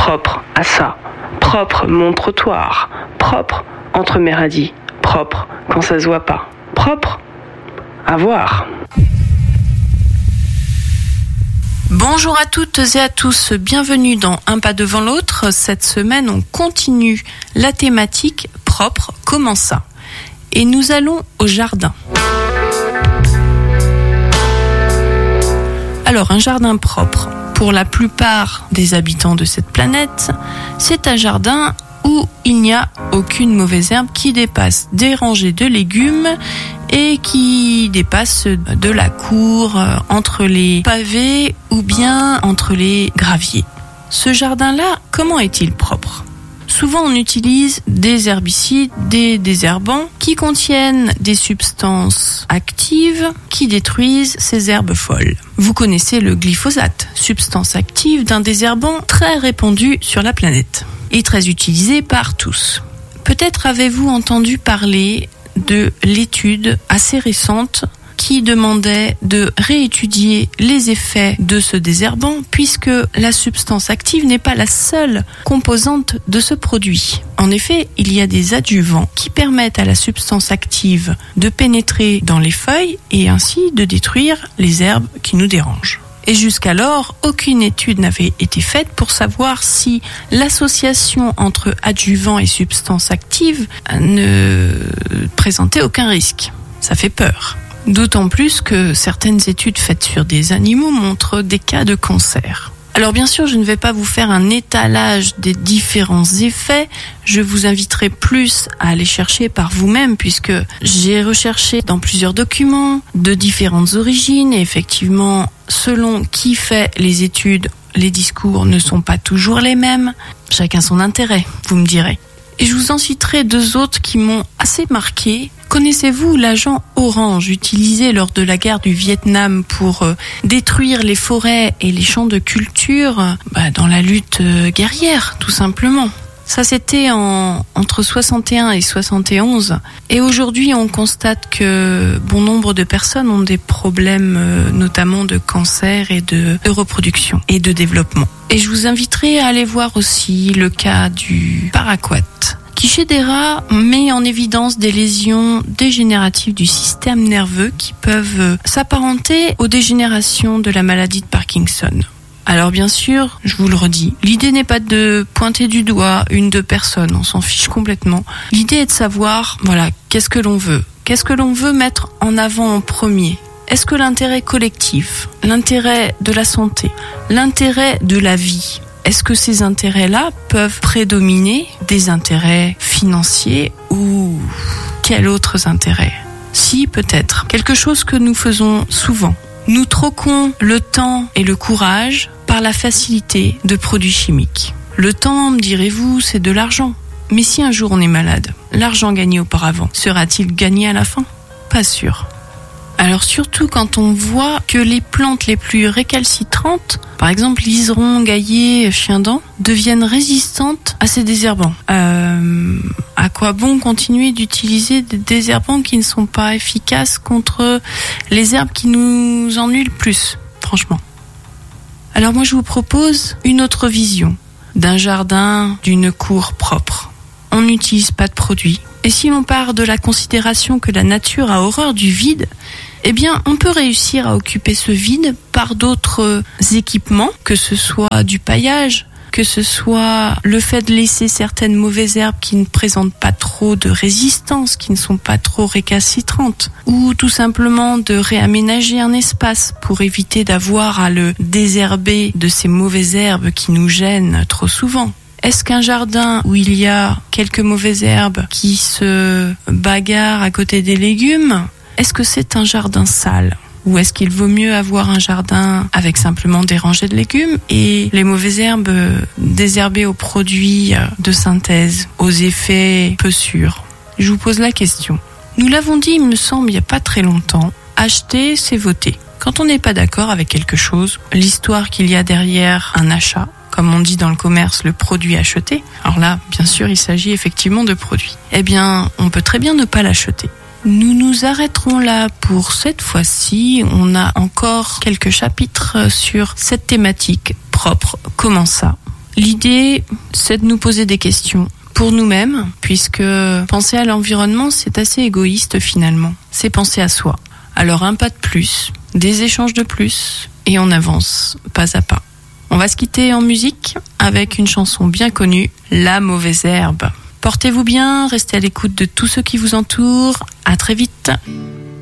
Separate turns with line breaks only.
propre à ça, propre mon trottoir, propre entre mes radis, propre quand ça se voit pas, propre à voir.
Bonjour à toutes et à tous, bienvenue dans Un pas devant l'autre. Cette semaine, on continue la thématique propre, comment ça ? Et nous allons au jardin. Alors, un jardin propre, pour la plupart des habitants de cette planète, c'est un jardin où il n'y a aucune mauvaise herbe qui dépasse des rangées de légumes et qui dépasse de la cour entre les pavés ou bien entre les graviers. Ce jardin-là, comment est-il propre ? Souvent, on utilise des herbicides, des désherbants qui contiennent des substances actives qui détruisent ces herbes folles. Vous connaissez le glyphosate, substance active d'un désherbant très répandu sur la planète et très utilisé par tous. Peut-être avez-vous entendu parler de l'étude assez récente qui demandait de réétudier les effets de ce désherbant puisque la substance active n'est pas la seule composante de ce produit. En effet, il y a des adjuvants qui permettent à la substance active de pénétrer dans les feuilles et ainsi de détruire les herbes qui nous dérangent. Et jusqu'alors, aucune étude n'avait été faite pour savoir si l'association entre adjuvants et substances actives ne présentait aucun risque. Ça fait peur. D'autant plus que certaines études faites sur des animaux montrent des cas de cancer. Alors bien sûr, je ne vais pas vous faire un étalage des différents effets. Je vous inviterai plus à aller chercher par vous-même puisque j'ai recherché dans plusieurs documents de différentes origines et effectivement, selon qui fait les études, les discours ne sont pas toujours les mêmes. Chacun son intérêt, vous me direz. Et je vous en citerai deux autres qui m'ont assez marqué. Connaissez-vous l'agent orange utilisé lors de la guerre du Vietnam pour détruire les forêts et les champs de culture dans la lutte guerrière, tout simplement. Ça, c'était entre 61 et 71. Et aujourd'hui, on constate que bon nombre de personnes ont des problèmes, notamment de cancer et de reproduction et de développement. Et je vous inviterai à aller voir aussi le cas du paraquat, qui chez des rats met en évidence des lésions dégénératives du système nerveux qui peuvent s'apparenter aux dégénérations de la maladie de Parkinson. Alors bien sûr, je vous le redis, l'idée n'est pas de pointer du doigt une de personnes, on s'en fiche complètement. L'idée est de savoir, qu'est-ce que l'on veut ? Qu'est-ce que l'on veut mettre en avant en premier ? Est-ce que l'intérêt collectif, l'intérêt de la santé, l'intérêt de la vie, est-ce que ces intérêts-là peuvent prédominer des intérêts financiers ou quels autres intérêts ? Si, peut-être. Quelque chose que nous faisons souvent. Nous troquons le temps et le courage par la facilité de produits chimiques. Le temps, me direz-vous, c'est de l'argent. Mais si un jour on est malade, l'argent gagné auparavant, sera-t-il gagné à la fin ? Pas sûr. Alors surtout quand on voit que les plantes les plus récalcitrantes, par exemple liseron, gaillet, chien-dent, deviennent résistantes à ces désherbants. À quoi bon continuer d'utiliser des désherbants qui ne sont pas efficaces contre les herbes qui nous ennuient le plus, franchement. Alors moi je vous propose une autre vision d'un jardin, d'une cour propre. On n'utilise pas de produits. Et si l'on part de la considération que la nature a horreur du vide, eh bien, on peut réussir à occuper ce vide par d'autres équipements, que ce soit du paillage, que ce soit le fait de laisser certaines mauvaises herbes qui ne présentent pas trop de résistance, qui ne sont pas trop récalcitrantes, ou tout simplement de réaménager un espace pour éviter d'avoir à le désherber de ces mauvaises herbes qui nous gênent trop souvent. Est-ce qu'un jardin où il y a quelques mauvaises herbes qui se bagarrent à côté des légumes, est-ce que c'est un jardin sale ? Ou est-ce qu'il vaut mieux avoir un jardin avec simplement des rangées de légumes et les mauvaises herbes désherbées aux produits de synthèse, aux effets peu sûrs ? Je vous pose la question. Nous l'avons dit, il me semble, il n'y a pas très longtemps, acheter, c'est voter. Quand on n'est pas d'accord avec quelque chose, l'histoire qu'il y a derrière un achat, comme on dit dans le commerce, le produit acheté, alors là, bien sûr, il s'agit effectivement de produits. Eh bien, on peut très bien ne pas l'acheter. Nous nous arrêterons là pour cette fois-ci. On a encore quelques chapitres sur cette thématique propre. Comment ça ? L'idée, c'est de nous poser des questions pour nous-mêmes, puisque penser à l'environnement, c'est assez égoïste finalement. C'est penser à soi. Alors un pas de plus, des échanges de plus, et on avance pas à pas. On va se quitter en musique avec une chanson bien connue, La mauvaise herbe. Portez-vous bien, restez à l'écoute de tout ce qui vous entoure. À très vite.